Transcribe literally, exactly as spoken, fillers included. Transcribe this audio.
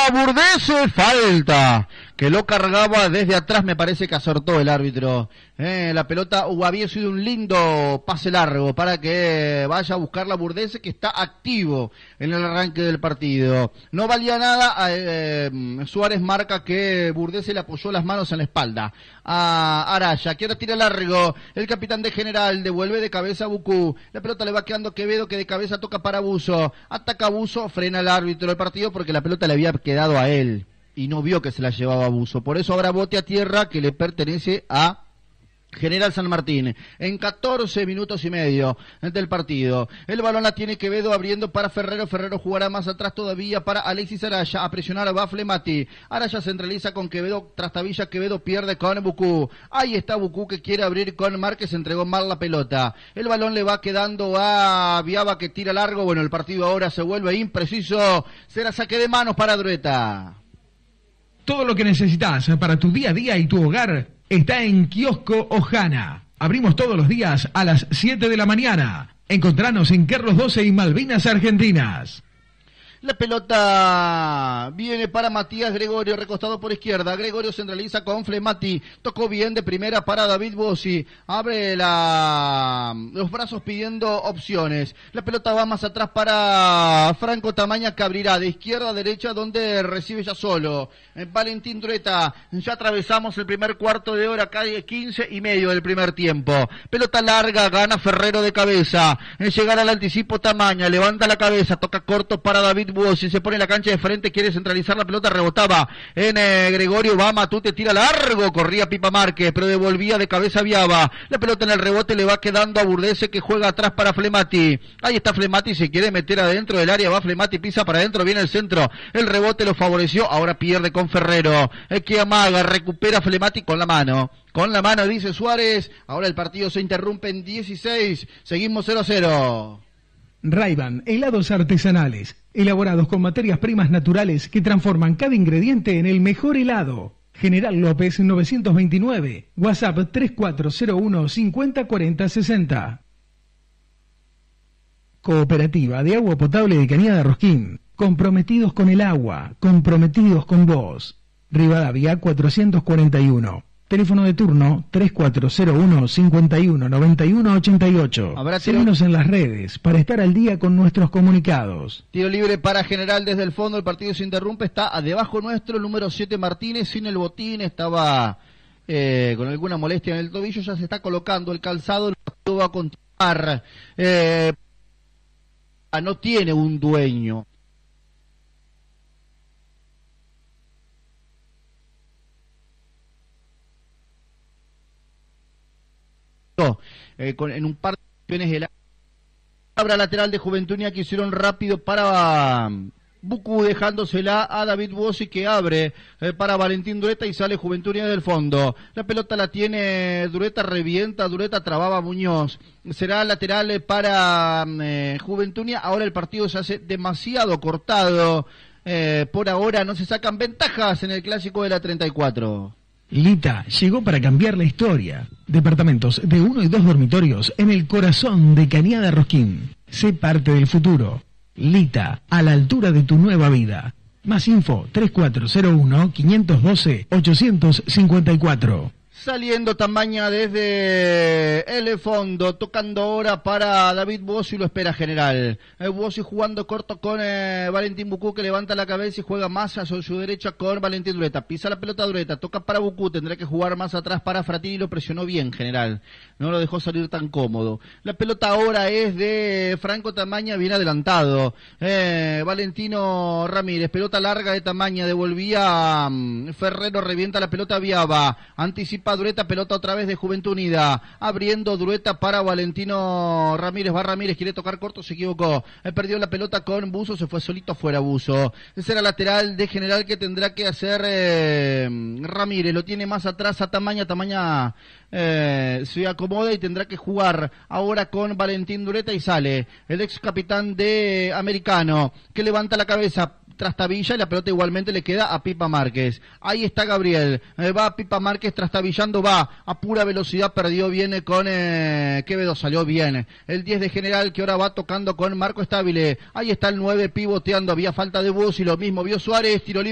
para Burdese, falta, que lo cargaba desde atrás, me parece que acertó el árbitro. Eh, la pelota uh, había sido un lindo pase largo para que vaya a buscar la Burdese, que está activo en el arranque del partido. No valía nada, eh, eh, Suárez marca que Burdese le apoyó las manos en la espalda a Araya, que ahora tira largo, el capitán de General devuelve de cabeza a Bucú, la pelota le va quedando a Quevedo, que de cabeza toca para Buzo, ataca a Buzo, frena el árbitro del partido porque la pelota le había quedado a él y no vio que se la llevaba a Buzo, por eso habrá bote a tierra que le pertenece a General San Martín, en catorce minutos y medio del partido. El balón la tiene Quevedo abriendo para Ferrero. Ferrero jugará más atrás todavía para Alexis Araya. A presionar va Flemati. Araya centraliza con Quevedo. Trastabilla, Quevedo pierde con Bucú. Ahí está Bucú, que quiere abrir con Márquez. Entregó mal la pelota. El balón le va quedando a Viaba, que tira largo. Bueno, el partido ahora se vuelve impreciso. Será saque de manos para Drueta. Todo lo que necesitas para tu día a día y tu hogar está en Kiosco Ojana. Abrimos todos los días a las siete de la mañana. Encontranos en Carlos doce y Malvinas Argentinas. La pelota viene para Matías Gregorio, recostado por izquierda. Gregorio centraliza con Flemati. Tocó bien de primera para David Bossi. Abre la... los brazos pidiendo opciones. La pelota va más atrás para Franco Tamaña, que abrirá de izquierda a derecha, donde recibe ya solo Valentín Drueta. Ya atravesamos el primer cuarto de hora, cae quince y medio del primer tiempo. Pelota larga, gana Ferrero de cabeza. En llegar al anticipo Tamaña, levanta la cabeza, toca corto para David Bossi, se pone en la cancha de frente, quiere centralizar la pelota, rebotaba en eh, Gregorio, va Matute, tira largo, corría Pipa Márquez, pero devolvía de cabeza Viaba. La pelota en el rebote le va quedando a Burdese, que juega atrás para Flemati. Ahí está Flemati, se quiere meter adentro del área, va Flemati, pisa para adentro, viene el centro, el rebote lo favoreció, ahora pierde con Ferrero, el que amaga, recupera Flemati con la mano. Con la mano, dice Suárez. Ahora el partido se interrumpe en dieciséis. Seguimos cero a cero. Ray-Ban, helados artesanales, elaborados con materias primas naturales que transforman cada ingrediente en el mejor helado. General López novecientos veintinueve, WhatsApp tres cuatro cero uno cinco cero cuatro cero seis cero. Cooperativa de Agua Potable de Cañada Rosquín. Comprometidos con el agua, comprometidos con vos. Rivadavia cuatrocientos cuarenta y uno. Teléfono de turno tres cuatro cero uno cinco uno nueve uno ocho ocho. Síguenos en las redes para estar al día con nuestros comunicados. Tiro libre para General desde el fondo, el partido se interrumpe, está debajo nuestro el número siete Martínez, sin el botín, estaba eh, con alguna molestia en el tobillo, ya se está colocando el calzado, el partido va a continuar. Eh, no tiene un dueño. Eh, con, en un par de acciones de la abra lateral de Juventunia que hicieron rápido para um, Bucú, dejándosela a David Bossi, que abre eh, para Valentín Drueta y sale Juventunia del fondo. La pelota la tiene Drueta, revienta Drueta, trababa Muñoz. Será lateral eh, para eh, Juventunia. Ahora el partido se hace demasiado cortado. Eh, por ahora no se sacan ventajas en el clásico de la treinta y cuatro. Lita llegó para cambiar la historia. Departamentos de uno y dos dormitorios en el corazón de Cañada Rosquín. Sé parte del futuro. Lita, a la altura de tu nueva vida. Más info tres cuatro cero uno cinco uno dos ocho cinco cuatro. Saliendo Tamaña desde el fondo, tocando ahora para David Bossi, lo espera General. Eh, Bossi jugando corto con eh, Valentín Bucú, que levanta la cabeza y juega más a su, su derecha con Valentín Drueta. Pisa la pelota Drueta, toca para Bucú, tendrá que jugar más atrás para Fratini, lo presionó bien General. No lo dejó salir tan cómodo. La pelota ahora es de Franco Tamaña, bien adelantado. Eh, Valentino Ramírez, pelota larga de Tamaña, devolvía um, Ferrero, revienta la pelota Viaba, anticipa Drueta, pelota otra vez de Juventud Unida, abriendo Drueta para Valentino Ramírez, va Ramírez, quiere tocar corto, se equivocó, eh, perdió la pelota con Buzo, se fue solito afuera Buzo. Ese era lateral de General que tendrá que hacer eh, Ramírez, lo tiene más atrás a Tamaña, Tamaña eh, se acomoda y tendrá que jugar ahora con Valentín Drueta y sale el ex capitán de Americano, que levanta la cabeza, trastabilla y la pelota igualmente le queda a Pipa Márquez. Ahí está Gabriel, eh, va Pipa Márquez trastabillando, va a pura velocidad, perdió, viene con eh, Quevedo, salió bien. El diez de General que ahora va tocando con Marco Estabile. Ahí está el nueve pivoteando, había falta de Bus y lo mismo vio Suárez, tiro libre.